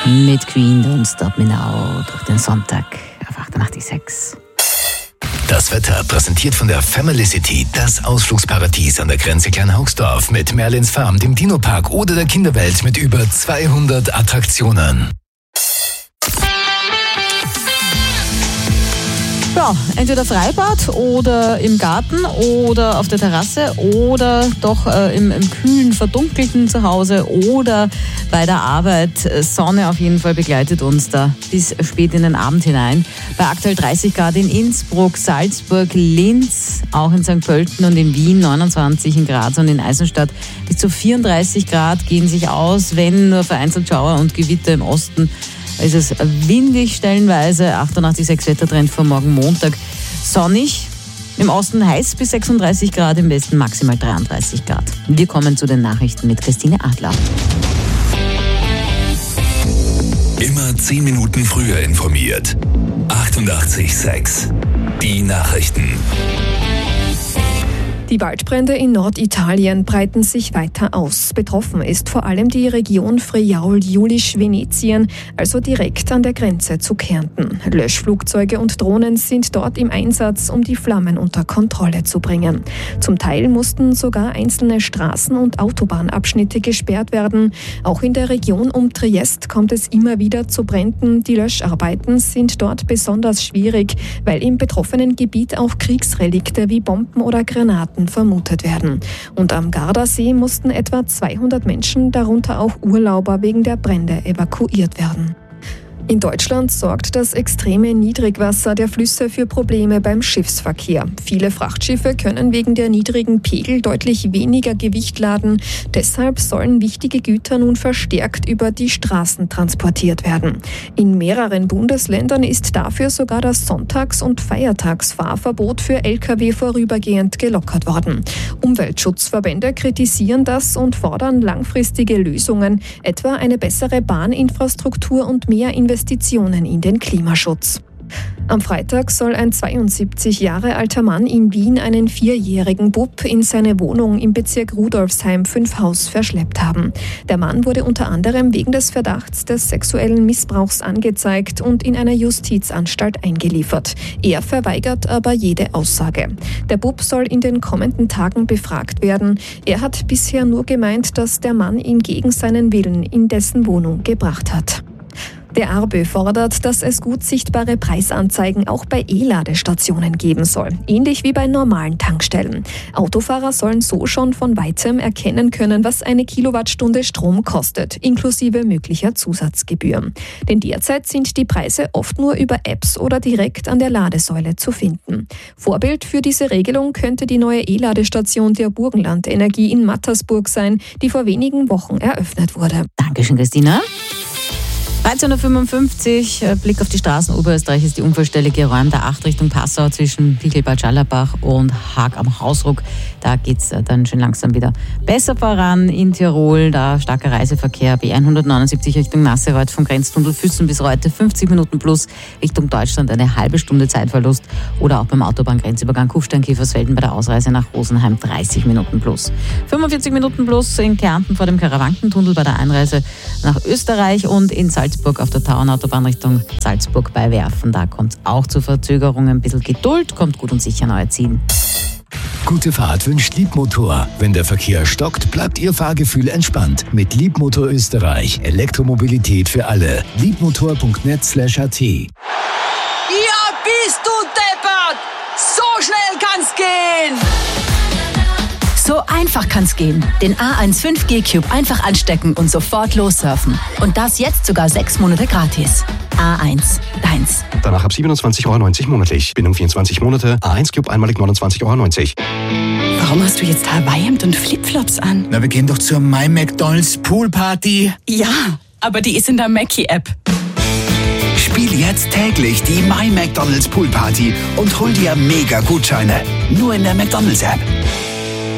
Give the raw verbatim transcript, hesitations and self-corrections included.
mit Queen Don't Stop Me Now durch den Sonntag auf achtundachtzig Komma sechs. Das Wetter präsentiert von der Family City, das Ausflugsparadies an der Grenze Kleinhaugsdorf mit Merlins Farm, dem Dino-Park oder der Kinderwelt mit über zweihundert Attraktionen. Ja, entweder Freibad oder im Garten oder auf der Terrasse oder doch äh, im, im kühlen, verdunkelten Zuhause oder bei der Arbeit. Sonne auf jeden Fall begleitet uns da bis spät in den Abend hinein. Bei aktuell dreißig Grad in Innsbruck, Salzburg, Linz, auch in Sankt Pölten und in Wien, neunundzwanzig in Graz und in Eisenstadt. Bis zu vierunddreißig Grad gehen sich aus, wenn nur vereinzelt Schauer und Gewitter im Osten. Es ist windig stellenweise, achtundachtzig Komma sechs Wettertrend für morgen Montag. Sonnig, im Osten heiß bis sechsunddreißig Grad, im Westen maximal dreiunddreißig Grad. Wir kommen zu den Nachrichten mit Christine Adler. Immer zehn Minuten früher informiert. achtundachtzig Komma sechs. Die Nachrichten. Die Waldbrände in Norditalien breiten sich weiter aus. Betroffen ist vor allem die Region Friaul-Julisch-Venetien, also direkt an der Grenze zu Kärnten. Löschflugzeuge und Drohnen sind dort im Einsatz, um die Flammen unter Kontrolle zu bringen. Zum Teil mussten sogar einzelne Straßen- und Autobahnabschnitte gesperrt werden. Auch in der Region um Triest kommt es immer wieder zu Bränden. Die Löscharbeiten sind dort besonders schwierig, weil im betroffenen Gebiet auch Kriegsrelikte wie Bomben oder Granaten vermutet werden. Und am Gardasee mussten etwa zweihundert Menschen, darunter auch Urlauber, wegen der Brände evakuiert werden. In Deutschland sorgt das extreme Niedrigwasser der Flüsse für Probleme beim Schiffsverkehr. Viele Frachtschiffe können wegen der niedrigen Pegel deutlich weniger Gewicht laden. Deshalb sollen wichtige Güter nun verstärkt über die Straßen transportiert werden. In mehreren Bundesländern ist dafür sogar das Sonntags- und Feiertagsfahrverbot für L K W vorübergehend gelockert worden. Umweltschutzverbände kritisieren das und fordern langfristige Lösungen, etwa eine bessere Bahninfrastruktur und mehr Investitionen Investitionen in den Klimaschutz. Am Freitag soll ein zweiundsiebzig Jahre alter Mann in Wien einen vierjährigen Bub in seine Wohnung im Bezirk Rudolfsheim fünf Haus verschleppt haben. Der Mann wurde unter anderem wegen des Verdachts des sexuellen Missbrauchs angezeigt und in einer Justizanstalt eingeliefert. Er verweigert aber jede Aussage. Der Bub soll in den kommenden Tagen befragt werden. Er hat bisher nur gemeint, dass der Mann ihn gegen seinen Willen in dessen Wohnung gebracht hat. Der Arbe fordert, dass es gut sichtbare Preisanzeigen auch bei E-Ladestationen geben soll, ähnlich wie bei normalen Tankstellen. Autofahrer sollen so schon von weitem erkennen können, was eine Kilowattstunde Strom kostet, inklusive möglicher Zusatzgebühren. Denn derzeit sind die Preise oft nur über Apps oder direkt an der Ladesäule zu finden. Vorbild für diese Regelung könnte die neue E-Ladestation der Burgenland Energie in Mattersburg sein, die vor wenigen Wochen eröffnet wurde. Dankeschön, Christina. dreizehn Uhr fünfundfünfzig, Blick auf die Straßen Oberösterreich ist die Unfallstelle geräumt, der acht Richtung Passau zwischen Pichelbad-Schallerbach und Haag am Hausruck. Da geht es dann schon langsam wieder besser voran. In Tirol, da starker Reiseverkehr, B hundertneunundsiebzig Richtung Nassereuth vom Grenztunnel Füssen bis Reute, fünfzig Minuten plus, Richtung Deutschland eine halbe Stunde Zeitverlust. Oder auch beim Autobahngrenzübergang Kufstein-Kiefersfelden bei der Ausreise nach Rosenheim dreißig Minuten plus. fünfundvierzig Minuten plus in Kärnten vor dem Karawankentunnel bei der Einreise nach Österreich und in Salzburg auf der Tauernautobahn Richtung Salzburg bei Werfen. Da kommt es auch zu Verzögerungen. Ein bisschen Geduld, kommt gut und sicher neu ziehen. Gute Fahrt wünscht Liebmotor. Wenn der Verkehr stockt, bleibt Ihr Fahrgefühl entspannt. Mit Liebmotor Österreich. Elektromobilität für alle. liebmotor punkt net slash a t. Ja, bist du deppert! So schnell kann's gehen! So einfach kann's gehen. Den A eins fünf G Cube einfach anstecken und sofort lossurfen. Und das jetzt sogar sechs Monate gratis. A eins, deins. Danach ab siebenundzwanzig Euro neunzig monatlich. Bindung vierundzwanzig Monate. A eins Cube einmalig neunundzwanzig Euro neunzig. Warum hast du jetzt Hawaii-Hemd und Flipflops an? Na, wir gehen doch zur My McDonald's Poolparty. Ja, aber die ist in der Mackie-App. Spiel jetzt täglich die My McDonald's Poolparty und hol dir Mega-Gutscheine. Nur in der McDonald's-App.